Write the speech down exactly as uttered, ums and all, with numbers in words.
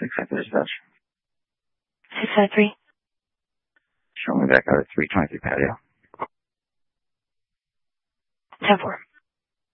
six five three dispatch. six five three. Show me back out at three twenty-three patio. ten four.